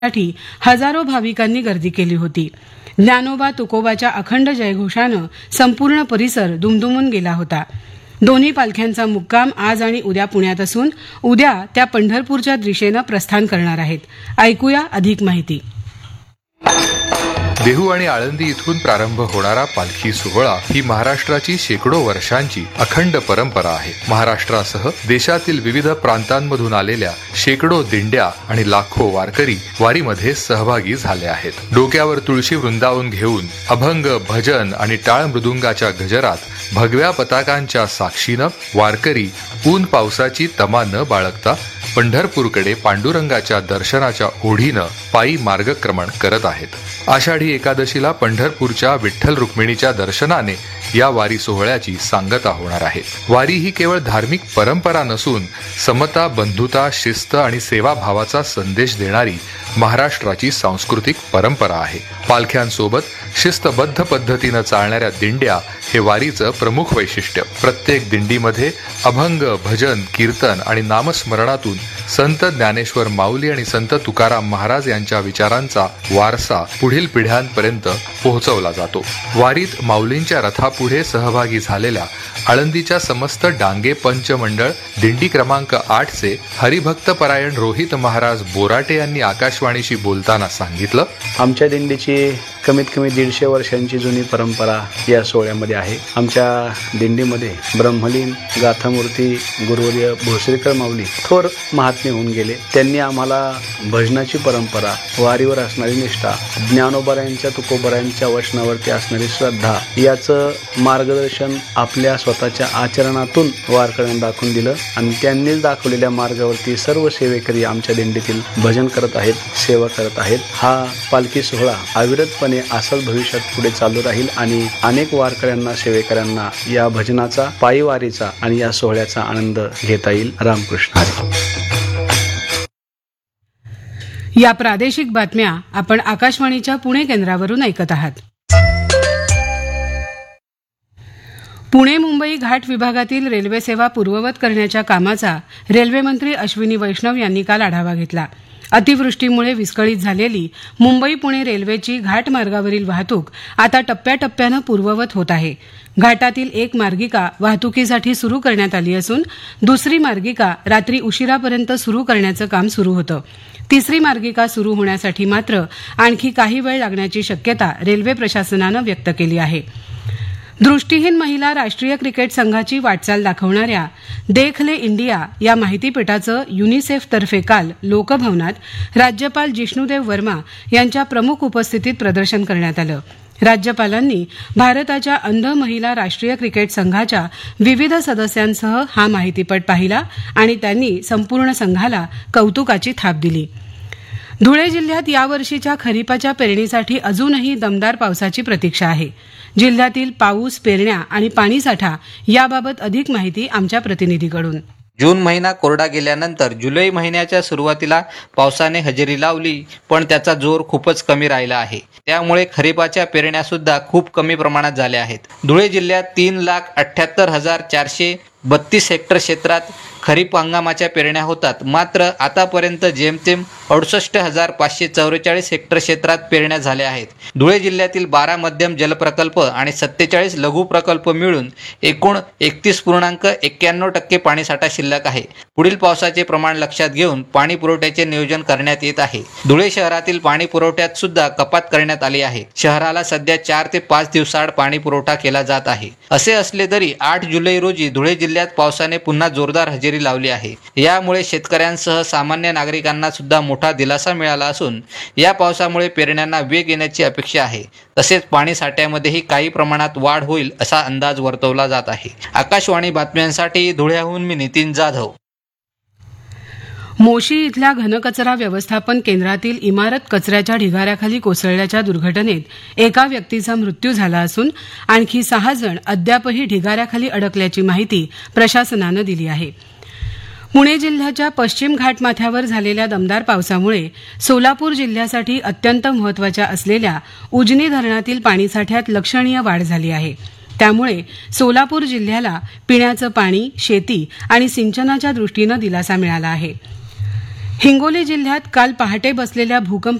साठी हजारो भाविकांनी गर्दी केली होती. ज्ञानोबा तुकोबाच्या अखंड जयघोषानं संपूर्ण परिसर दुमदुमून गेला होता. दोन्ही पालख्यांचा मुक्काम आज आणि उद्या पुण्यात असून उद्या त्या पंढरपूरच्या दिशेनं प्रस्थान करणार आहेत. ऐकूया अधिक माहिती. देहू आणि आळंदी इथून प्रारंभ होणारा पालखी सोहळा ही महाराष्ट्राची शेकडो वर्षांची अखंड परंपरा आहे. महाराष्ट्रासह देशातील विविध प्रांतांमधून आलेल्या शेकडो दिंड्या आणि लाखो वारकरी वारीमध्ये सहभागी झाले आहेत. डोक्यावर तुळशी वृंदावन घेऊन अभंग, भजन आणि टाळ मृदुंगाच्या गजरात भगव्या पताकांच्या साक्षीनं वारकरी ऊन पावसाची तमा न बाळगता पंढरपूरकडे पांडुरंगाच्या दर्शनाच्या ओढीनं पायी मार्गक्रमण करत आहेत. आषाढी एकादशीला पंढरपूरच्या विठ्ठल रुक्मिणीच्या दर्शनाने या वारी सोहळ्याची सांगता होणार आहे. वारी ही केवळ धार्मिक परंपरा नसून समता, बंधुता, शिस्त आणि सेवाभावाचा संदेश देणारी महाराष्ट्राची सांस्कृतिक परंपरा आहे. पालख्यांसोबत शिस्तबद्ध पद्धतीनं चालणाऱ्या दिंड्या हे वारीचं प्रमुख वैशिष्ट्य. प्रत्येक दिंडीमध्ये अभंग, भजन, कीर्तन आणि नामस्मरणातून संत ज्ञानेश्वर माऊली आणि संत तुकाराम महाराज यांच्या विचारांचा वारसा पुढील पिढ्यांपर्यंत पोहोचवला जातो. वारीत माऊलींच्या रथापुढे सहभागी झालेल्या आळंदीच्या समस्त डांगे पंच मंडळ दिंडी क्रमांक 8चे हरिभक्तपरायण रोहित महाराज बोराटे यांनी आकाशवाणीशी बोलताना सांगितलं, आमच्या दिंडीची कमीत कमी 150 वर्षांची जुनी परंपरा या सोहळ्यामध्ये आहे. आमच्या दिंडीमध्ये ब्रह्मलीन गाथामूर्ती गुरुवर्य भोसरीकर माऊली थोर महात्मे होऊन गेले. त्यांनी आम्हाला भजनाची परंपरा, वारीवर असणारी निष्ठा, ज्ञानोबरायांच्या तुकोबरायांच्या वचनावरती असणारी श्रद्धा याचं मार्गदर्शन आपल्या स्वतःच्या आचरणातून वारकऱ्यांना दाखवून दिलं आणि त्यांनीच दाखवलेल्या मार्गावरती सर्व सेवेकरी आमच्या दिंडीतील भजन करत आहेत, सेवा करत आहेत. हा पालखी सोहळा अविरतपणे असाच भविष्यात पुढे चालू राहील आणि अनेक वारकऱ्यांना, सेवेकऱ्यांना या भजनाचा, पायी वारीचा आणि या सोहळ्याचा आनंद घेता येईल. रामकृष्ण हरी. या प्रादेशिक बातम्या आपण आकाशवाणीच्या पुणे केंद्रावरून ऐकत आहात. पुणे मुंबई घाट विभागातील रेल्वे सेवा पूर्ववत करण्याच्या कामाचा रेल्वे मंत्री अश्विनी वैष्णव यांनी काल आढावा घेतला. अतिवृष्टीमुळे विस्कळीत झालेली मुंबई पुणे रेल्वेची घाट मार्गावरील वाहतूक आता टप्प्याटप्प्यानं पूर्ववत होत आहे. घाटातील एक मार्गिका वाहतुकीसाठी सुरू करण्यात आली असून दुसरी मार्गिका रात्री उशिरापर्यंत सुरू करण्याचं काम सुरू होतं. तिसरी मार्गिका सुरू होण्यासाठी मात्र आणखी काही वेळ लागण्याची शक्यता रेल्वे प्रशासनानं व्यक्त केली आहे. दृष्टीहीन महिला राष्ट्रीय क्रिकेट संघाची वाटचाल दाखवणाऱ्या देख ले इंडिया या माहितीपीठाचं युनिसेफतर्फे काल लोकभवनात राज्यपाल जिष्णुदेव वर्मा यांच्या प्रमुख उपस्थितीत प्रदर्शन करण्यात आलं. राज्यपालांनी भारताच्या अंध महिला राष्ट्रीय क्रिकेट संघाच्या विविध सदस्यांसह हा माहितीपट पाहिला आणि त्यांनी संपूर्ण संघाला कौतुकाची थाप दिली. धुळे जिल्ह्यात यावर्षीच्या खरीपाच्या पेरणीसाठी अजूनही दमदार पावसाची प्रतीक्षा आहे. जिल्ह्यातील पाऊस, पेरण्या आणि पाणीसाठा याबाबत अधिक माहिती आमच्या प्रतिनिधीकडून. जून महिना कोरडा गेल्यानंतर जुलै महिन्याच्या सुरुवातीला पावसाने हजेरी लावली, पण त्याचा जोर खूपच कमी राहिला आहे. त्यामुळे खरीपाच्या पेरण्या सुद्धा खूप कमी प्रमाणात झाल्या आहेत. धुळे जिल्ह्यात 3,78,432 हेक्टर क्षेत्रात खरीप हंगामाच्या पेरण्या होतात. मात्र आतापर्यंत जेमतेम 68,544 हेक्टर क्षेत्रात पेरण्या झाल्या आहेत. धुळे जिल्ह्यातील 12 मध्यम जलप्रकल्प आणि 47 लघु प्रकल्प मिळून एकूण 31.91% पाणीसाठा शिल्लक आहे. पुढील पावसाचे प्रमाण लक्षात घेऊन पाणी पुरवठ्याचे नियोजन करण्यात येत आहे. धुळे शहरातील पाणी पुरवठ्यात सुद्धा कपात करण्यात आली आहे. शहराला सध्या 4 ते 5 दिवसाआड पाणी पुरवठा केला जात आहे. असे असले तरी 8 जुलै रोजी धुळे जिल्ह्यात पावसाने पुन्हा जोरदार हजेरी लावली आहे. यामुळे शेतकऱ्यांसह सामान्य नागरिकांना सुद्धा मोठा दिलासा मिळाला असून या पावसामुळे पेरण्यांना वेग येण्याची अपेक्षा आहे. तसेच पाणी साठ्यामध्येही काही प्रमाणात वाढ होईल असा अंदाज वर्तवला जात आहे. आकाशवाणी बातम्यांसाठी धुळ्याहून मी नितीन जाधव. मोशी इथल्या घनकचरा व्यवस्थापन केंद्रातील इमारत कचऱ्याच्या ढिगाऱ्याखाली कोसळल्याच्या दुर्घटनेत एका व्यक्तीचा मृत्यू झाला असून आणखी 6 जण अद्यापही ढिगाऱ्याखाली अडकल्याची माहिती प्रशासनानं दिली आहे. पुणे जिल्ह्याच्या पश्चिम घाटमाथ्यावर झालेल्या दमदार पावसामुळे सोलापूर जिल्ह्यासाठी अत्यंत महत्त्वाच्या असलेल्या उजनी धरणातील पाणीसाठ्यात लक्षणीय वाढ झाली आहे. त्यामुळे सोलापूर जिल्ह्याला पिण्याचं पाणी, शेती आणि सिंचनाच्या दृष्टीनं दिलासा मिळाला आहे. हिंगोली जिल्ह्यात काल पहाटे बसलेल्या भूकंप